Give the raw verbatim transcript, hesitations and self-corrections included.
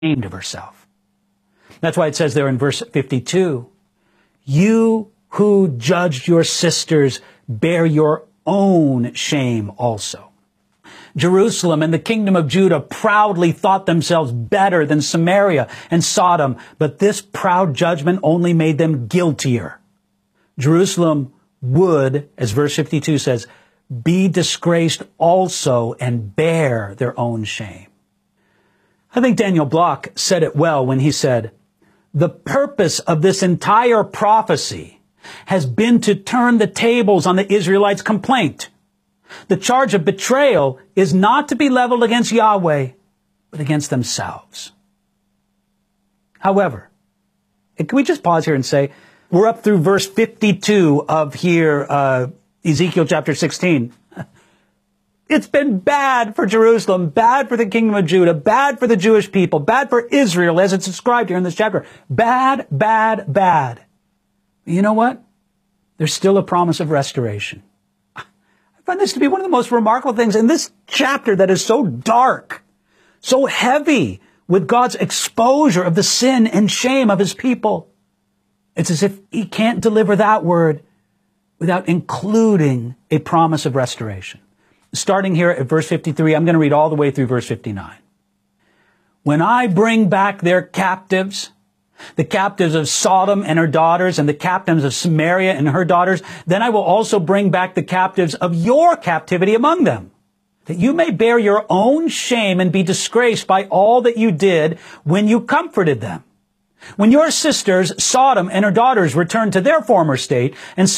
ashamed of herself. That's why it says there in verse fifty-two, you who judged your sisters bear your own shame also. Jerusalem and the kingdom of Judah proudly thought themselves better than Samaria and Sodom, but this proud judgment only made them guiltier. Jerusalem would, as verse fifty-two says, be disgraced also and bear their own shame. I think Daniel Block said it well when he said, the purpose of this entire prophecy has been to turn the tables on the Israelites' complaint. The charge of betrayal is not to be leveled against Yahweh, but against themselves. However, can we just pause here and say, we're up through verse fifty-two of here, uh, Ezekiel chapter sixteen. It's been bad for Jerusalem, bad for the kingdom of Judah, bad for the Jewish people, bad for Israel, as it's described here in this chapter. Bad, bad, bad. You know what? There's still a promise of restoration. I find this to be one of the most remarkable things in this chapter that is so dark, so heavy with God's exposure of the sin and shame of his people. It's as if he can't deliver that word without including a promise of restoration. Starting here at verse fifty-three, I'm going to read all the way through verse fifty-nine. When I bring back their captives, the captives of Sodom and her daughters, and the captives of Samaria and her daughters, then I will also bring back the captives of your captivity among them, that you may bear your own shame and be disgraced by all that you did when you comforted them. When your sisters, Sodom and her daughters, return to their former state, and